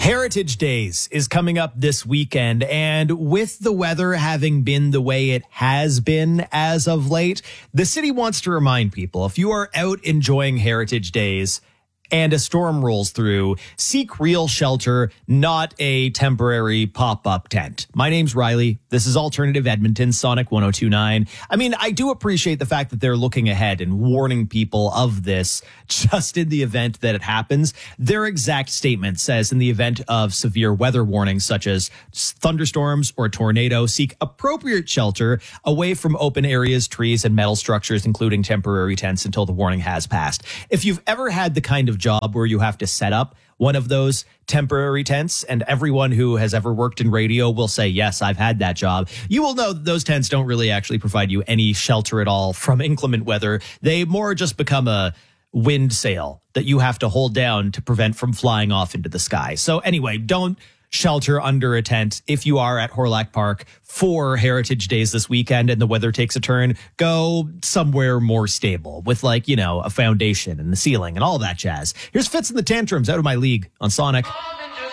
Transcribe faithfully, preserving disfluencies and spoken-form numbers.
Heritage Days is coming up this weekend, and with the weather having been the way it has been as of late, the city wants to remind people, if you are out enjoying Heritage Days and a storm rolls through, seek real shelter, not a temporary pop-up tent. My name's Riley. This is Alternative Edmonton, Sonic one oh two point nine. I mean, I do appreciate the fact that they're looking ahead and warning people of this just in the event that it happens. Their exact statement says, in the event of severe weather warnings such as thunderstorms or tornado, seek appropriate shelter away from open areas, trees, and metal structures, including temporary tents, until the warning has passed. If you've ever had the kind of job where you have to set up one of those temporary tents, and everyone who has ever worked in radio will say, yes, I've had that job, you will know that those tents don't really actually provide you any shelter at all from inclement weather. They more just become a wind sail that you have to hold down to prevent from flying off into the sky. So anyway, don't shelter under a tent. If you are at Hawrelak Park for Heritage Days this weekend and the weather takes a turn, go somewhere more stable with, like, you know, a foundation and the ceiling and all that jazz. Here's Fitz and the Tantrums, Out of My League on Sonic.